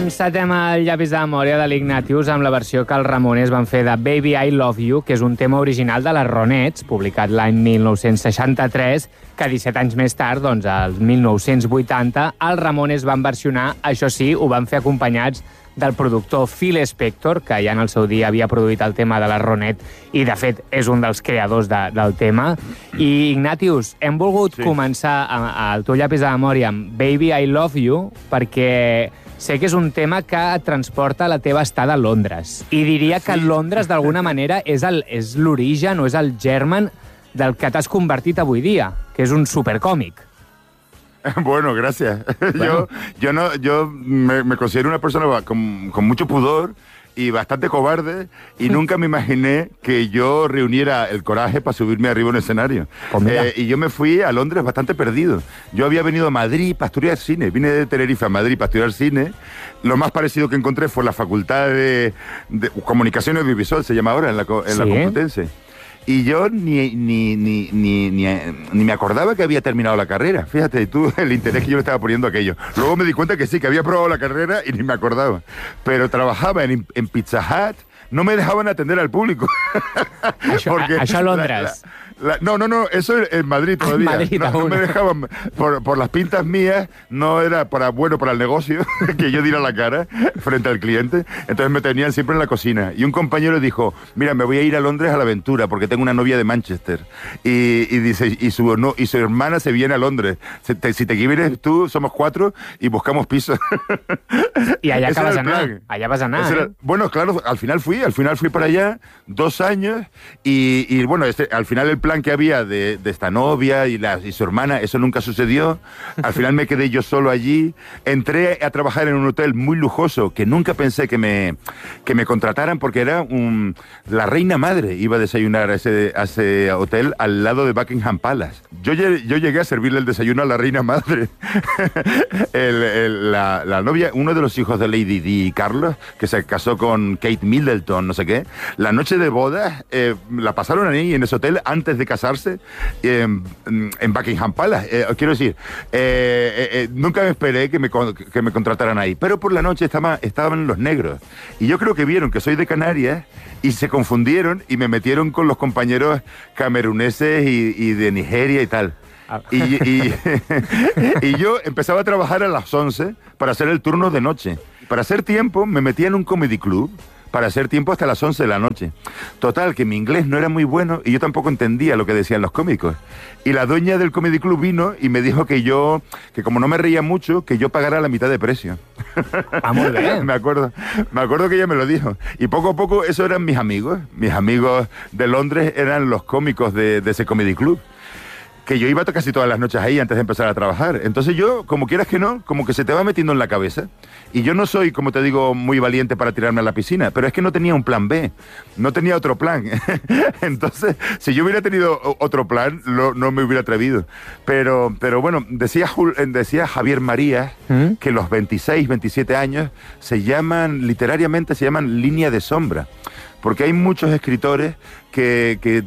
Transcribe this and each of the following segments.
Encetem el llapis de memòria de l'Ignatius amb la versió que els Ramones van fer de Baby I Love You, que és un tema original de les Ronettes, publicat l'any 1963, que 17 anys més tard, doncs, al 1980, els Ramones van versionar, això sí, ho van fer acompanyats del productor Phil Spector, que ja en el seu dia havia produït el tema de la Ronette i, de fet, és un dels creadors del tema. I, Ignatius, hem volgut començar el teu llapis de memòria amb Baby I Love You perquè sé que és un tema que et transporta a la teva estada a Londres. I diria que Londres, d'alguna manera, és l'origen o és el germen del que t'has convertit avui dia, que és un supercòmic. Bueno, gracias. Bueno. Yo me considero una persona con mucho pudor y bastante cobarde, y nunca me imaginé que yo reuniera el coraje para subirme arriba a un escenario. Y yo me fui a Londres bastante perdido. Yo había venido a Madrid para estudiar cine. Vine de Tenerife a Madrid para estudiar cine. Lo más parecido que encontré fue la Facultad de Comunicación Audiovisual, se llama ahora, en la Complutense. Y yo ni me acordaba que había terminado la carrera. Fíjate tú el interés que yo le estaba poniendo a aquello. Luego me di cuenta que sí, que había probado la carrera y ni me acordaba. Pero trabajaba en Pizza Hut. No me dejaban atender al público. Això a Londres. No, eso en Madrid todavía. No me dejaban, por las pintas mías, no era bueno para el negocio que yo diera la cara frente al cliente. Entonces me tenían siempre en la cocina. Y un compañero dijo, mira, me voy a ir a Londres a la aventura porque tengo una novia de Manchester. Y dice, y su hermana se viene a Londres. Si te vienes tú, somos 4 y buscamos piso. Y allá acabas de anar. Allá vas a anar. Bueno, claro, al final fui para allá 2 años y bueno, al final el plan que había de esta novia y su hermana, eso nunca sucedió. Al final me quedé yo solo allí. Entré a trabajar en un hotel muy lujoso que nunca pensé que me contrataran porque era la reina madre iba a desayunar a ese hotel al lado de Buckingham Palace. Yo llegué a servirle el desayuno a la reina madre. La novia, uno de los hijos de Lady Di, Carlos, que se casó con Kate Middleton, no sé qué, la noche de bodas la pasaron ahí en ese hotel antes de casarse en Buckingham Palace. Quiero decir, nunca me esperé que me contrataran ahí, pero por la noche estaban los negros y yo creo que vieron que soy de Canarias y se confundieron y me metieron con los compañeros cameruneses y de Nigeria y tal. Y yo empezaba a trabajar a las 11 para hacer el turno de noche. Para hacer tiempo me metía en un comedy club para hacer tiempo hasta las 11 de la noche. Total, que mi inglés no era muy bueno y yo tampoco entendía lo que decían los cómicos. Y la dueña del comedy club vino y me dijo que como no me reía mucho, que yo pagara la mitad de precio. Ah, muy bien. Me acuerdo que ella me lo dijo. Y poco a poco esos eran mis amigos. Mis amigos de Londres eran los cómicos de ese comedy club, que yo iba casi todas las noches ahí antes de empezar a trabajar. Entonces yo, como quieras que no, como que se te va metiendo en la cabeza. Y yo no soy, como te digo, muy valiente para tirarme a la piscina, pero es que no tenía un plan B, no tenía otro plan. Entonces, si yo hubiera tenido otro plan, no me hubiera atrevido. Pero bueno, decía Javier Marías que los 26, 27 años literariamente se llaman línea de sombra. Porque hay muchos escritores que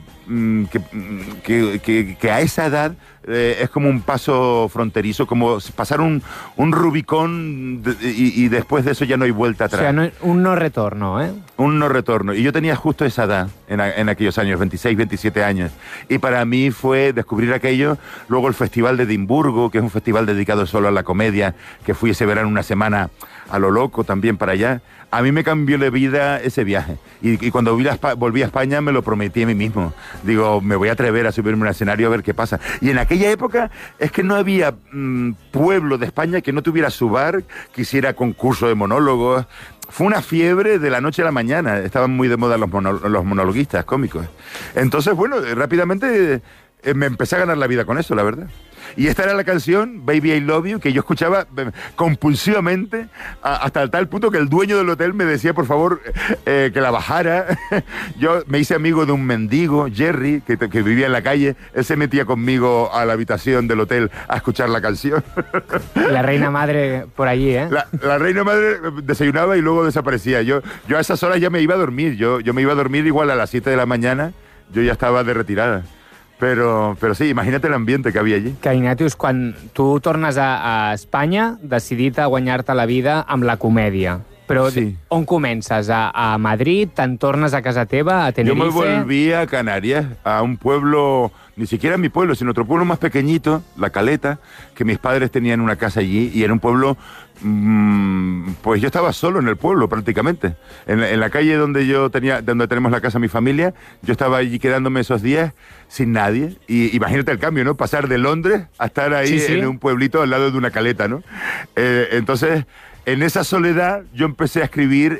a esa edad es como un paso fronterizo, como pasar un Rubicón y después de eso ya no hay vuelta atrás. O sea, un no retorno, ¿eh? Un no retorno. Y yo tenía justo esa edad en aquellos años, 26, 27 años. Y para mí fue descubrir aquello. Luego el Festival de Edimburgo, que es un festival dedicado solo a la comedia, que fui ese verano una semana a lo loco también para allá. A mí me cambió la vida ese viaje. Y cuando volví a España me lo prometí a mí mismo. Digo, me voy a atrever a subirme a un escenario a ver qué pasa. Y en aquella época es que no había pueblo de España que no tuviera su bar, que hiciera concurso de monólogos. Fue una fiebre de la noche a la mañana. Estaban muy de moda los monologuistas cómicos. Entonces, bueno, rápidamente me empecé a ganar la vida con eso, la verdad. Y esta era la canción, Baby I Love You, que yo escuchaba compulsivamente hasta tal punto que el dueño del hotel me decía, por favor, que la bajara. Yo me hice amigo de un mendigo, Jerry, que vivía en la calle. Él se metía conmigo a la habitación del hotel a escuchar la canción. La reina madre por allí, ¿eh? La reina madre desayunaba y luego desaparecía. Yo a esas horas ya me iba a dormir. Yo me iba a dormir igual a las 7 de la mañana. Yo ya estaba de retirada. Però sí, imagina't l'ambiente que havia allí. Que, Ignatius, quan tu tornes a Espanya, decidit a guanyar-te la vida amb la comèdia. Però sí. On comences? ¿A Madrid? ¿Te'n tornes a casa teva, a Tenerife? Yo me volví a Canarias, a un pueblo, ni siquiera mi pueblo, sino otro pueblo más pequeñito, La Caleta, que mis padres tenían una casa allí, y era un pueblo, pues yo estaba solo en el pueblo prácticamente. En la calle donde tenemos la casa mi familia, yo estaba allí quedándome esos días sin nadie. Y imagínate el cambio, ¿no? Pasar de Londres a estar ahí sí. En un pueblito al lado de una caleta, ¿no? Entonces, en esa soledad yo empecé a escribir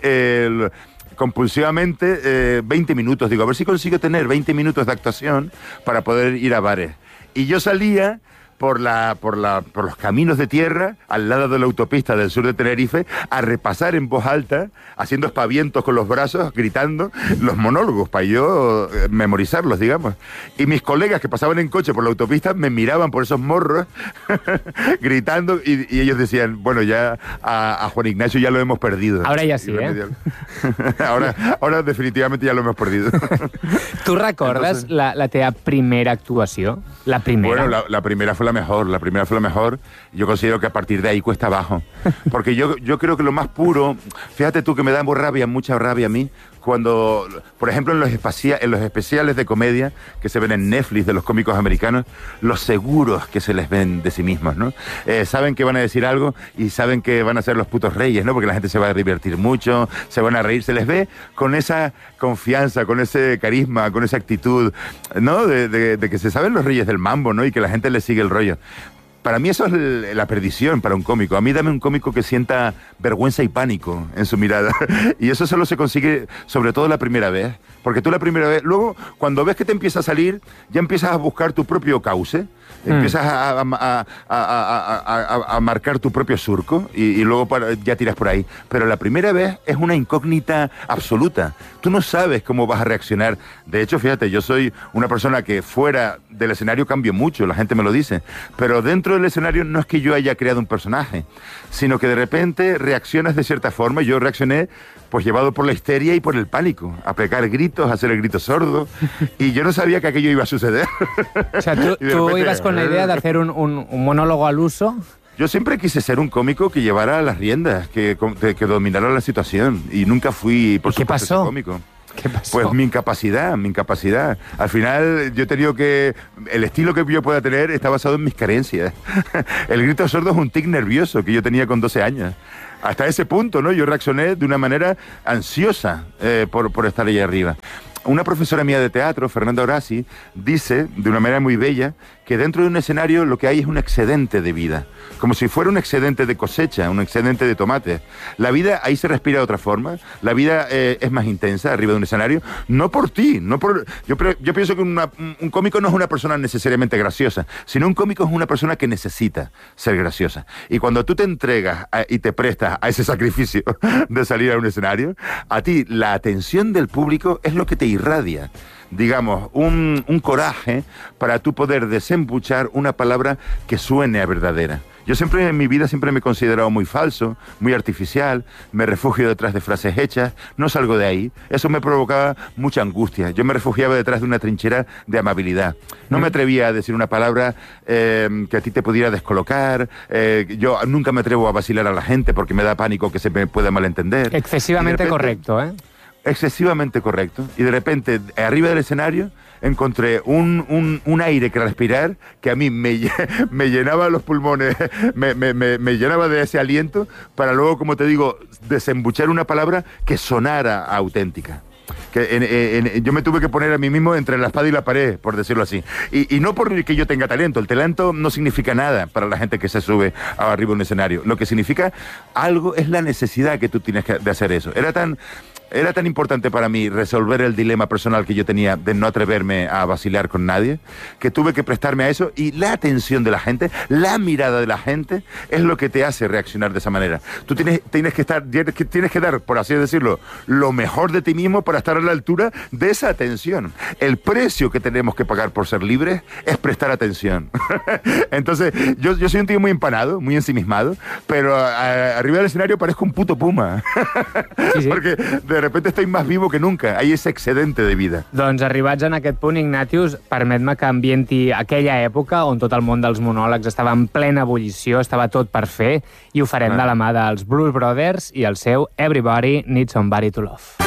compulsivamente 20 minutos. Digo, a ver si consigo tener 20 minutos de actuación para poder ir a bares. Y yo salía por los caminos de tierra, al lado de la autopista del sur de Tenerife, a repasar en voz alta, haciendo espavientos con los brazos, gritando los monólogos, para yo memorizarlos, digamos. Y mis colegas que pasaban en coche por la autopista me miraban por esos morros, gritando, y ellos decían, bueno, ya a Juan Ignacio ya lo hemos perdido. Ahora ya sí, ¿eh? Ahora definitivamente ya lo hemos perdido. ¿Tú recordes la teva primera actuació? La primera. Bueno, la primera fue la mejor. Yo considero que a partir de ahí cuesta abajo. Porque yo creo que lo más puro, fíjate tú que me da mucha rabia a mí, cuando, por ejemplo, en los especiales de comedia que se ven en Netflix de los cómicos americanos, los seguros que se les ven de sí mismos, ¿no? Saben que van a decir algo y saben que van a ser los putos reyes, ¿no? Porque la gente se va a divertir mucho, se van a reír, se les ve con esa confianza, con ese carisma, con esa actitud, ¿no? De que se saben los reyes del mambo, ¿no? Y que la gente les sigue el rollo. Para mí eso es la perdición para un cómico. A mí dame un cómico que sienta vergüenza y pánico en su mirada. Y eso solo se consigue, sobre todo la primera vez. Porque tú la primera vez, luego, cuando ves que te empieza a salir, ya empiezas a buscar tu propio cauce. Empiezas a marcar tu propio surco y luego ya tiras por ahí. Pero la primera vez es una incógnita absoluta. Tú no sabes cómo vas a reaccionar. De hecho, fíjate, yo soy una persona que fuera del escenario cambio mucho, la gente me lo dice. Pero dentro del escenario no es que yo haya creado un personaje, sino que de repente reaccionas de cierta forma. Yo reaccioné pues llevado por la histeria y por el pánico, a pegar gritos, a hacer el grito sordo, y yo no sabía que aquello iba a suceder. O sea, ¿tú ibas con la idea de hacer un monólogo al uso? Yo siempre quise ser un cómico que llevara las riendas, que dominara la situación, y nunca fui, por supuesto, ese cómico. ¿Qué pasó? Pues mi incapacidad. Al final yo he tenido que... El estilo que yo pueda tener está basado en mis carencias. El grito sordo es un tic nervioso que yo tenía con 12 años. Hasta ese punto, ¿no? Yo reaccioné de una manera ansiosa por estar ahí arriba. Una profesora mía de teatro, Fernanda Orasi, dice, de una manera muy bella, que dentro de un escenario lo que hay es un excedente de vida. Como si fuera un excedente de cosecha, un excedente de tomates. La vida ahí se respira de otra forma. La vida es más intensa arriba de un escenario. No por ti, no por... Yo pienso que un cómico no es una persona necesariamente graciosa, sino un cómico es una persona que necesita ser graciosa. Y cuando tú te entregas y te prestas a ese sacrificio de salir a un escenario, a ti la atención del público es lo que te irradia, digamos, un coraje para tú poder desembuchar una palabra que suene a verdadera. Yo siempre en mi vida me he considerado muy falso, muy artificial, me refugio detrás de frases hechas, no salgo de ahí. Eso me provocaba mucha angustia. Yo me refugiaba detrás de una trinchera de amabilidad. No me atrevía a decir una palabra que a ti te pudiera descolocar. Yo nunca me atrevo a vacilar a la gente porque me da pánico que se me pueda malentender. Excesivamente correcto, ¿eh? Excesivamente correcto. Y de repente, arriba del escenario, encontré un aire que respirar que a mí me llenaba los pulmones, me llenaba de ese aliento para luego, como te digo, desembuchar una palabra que sonara auténtica. Yo me tuve que poner a mí mismo entre la espada y la pared, por decirlo así. Y no porque yo tenga talento. El talento no significa nada para la gente que se sube arriba de un escenario. Lo que significa algo es la necesidad que tú tienes de hacer eso. Era tan importante para mí resolver el dilema personal que yo tenía de no atreverme a vacilar con nadie, que tuve que prestarme a eso, y la atención de la gente, la mirada de la gente, es lo que te hace reaccionar de esa manera. Tú tienes que dar, por así decirlo, lo mejor de ti mismo para estar a la altura de esa atención. El precio que tenemos que pagar por ser libres es prestar atención. Entonces, yo soy un tío muy empanado, muy ensimismado, pero arriba del escenario parezco un puto puma. Sí. Perquè de repente estoy más vivo que nunca. Hay ese excedente de vida. Doncs arribats en aquest punt, Ignatius, permet-me que ambienti aquella època on tot el món dels monòlegs estava en plena ebullició, estava tot per fer, i ho farem de la mà dels Blues Brothers i el seu Everybody Needs Somebody to Love.